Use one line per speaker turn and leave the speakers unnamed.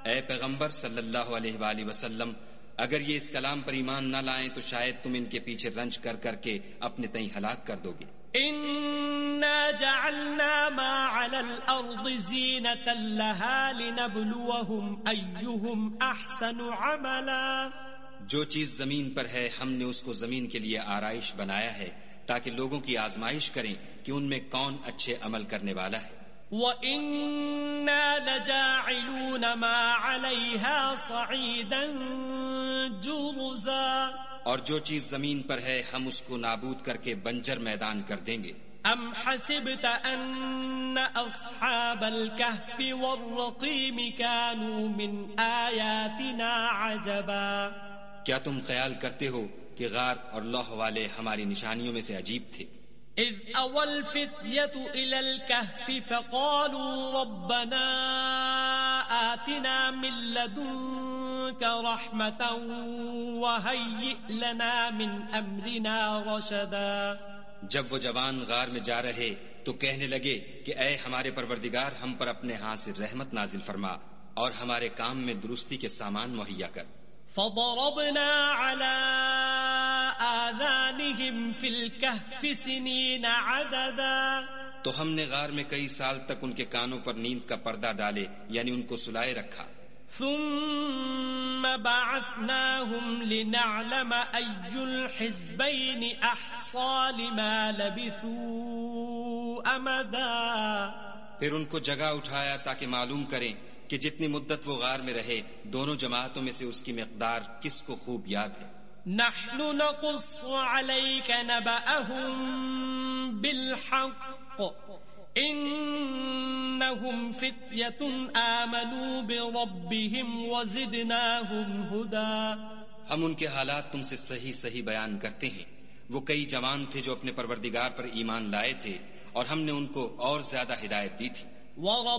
اے پیغمبر صلی اللہ علیہ وآلہ وسلم، اگر یہ اس کلام پر ایمان نہ لائیں تو شاید تم ان کے پیچھے رنج کر کر کے اپنے تئیں ہلاک کر دو گے۔
إنا جعلنا ما على الأرض زينة لها لنبلوهم أيهم أحسن عملا۔
جو چیز زمین پر ہے ہم نے اس کو زمین کے لیے آرائش بنایا ہے تاکہ لوگوں کی آزمائش کریں کہ ان میں کون اچھے عمل کرنے والا ہے۔
وَإِنَّا لَجَاعِلُونَ مَا عَلَيْهَا صَعِيدًا جُرُزًا۔ اور
جو چیز زمین پر ہے ہم اس کو نابود کر کے بنجر میدان کر دیں گے۔
ام حسبت ان اصحاب الكهف والرقيم كانوا من آیاتنا عجبا۔
کیا تم خیال کرتے ہو کہ غار اور لوح والے ہماری نشانیوں میں سے عجیب تھے؟
اذ اول الفتية الى الكهف فقالوا ربنا آتنا من لدنك رحمة وهيئ لنا من امرنا رشدا۔
جب وہ جوان غار میں جا رہے تو کہنے لگے کہ اے ہمارے پروردگار، ہم پر اپنے ہاں سے رحمت نازل فرما اور ہمارے کام میں درستی کے سامان مہیا کر۔
فضربنا على آذانهم في الكهف سنين عددا۔
تو ہم نے غار میں کئی سال تک ان کے کانوں پر نیند کا پردہ ڈالے، یعنی ان کو سلائے رکھا۔
ثم بعثناهم لنعلم أي الحزبين أحصى لما لبثوا أمدا۔
پھر ان کو جگہ اٹھایا تاکہ معلوم کریں کہ جتنی مدت وہ غار میں رہے دونوں جماعتوں میں سے اس کی مقدار کس کو خوب یاد ہے۔
نحن نقص عليك نبأهم بالحق انهم فتية آمنوا بربهم وزدناهم هدى۔
ہم ان کے حالات تم سے صحیح صحیح بیان کرتے ہیں۔ وہ کئی جوان تھے جو اپنے پروردگار پر ایمان لائے تھے اور ہم نے ان کو اور زیادہ ہدایت دی تھی۔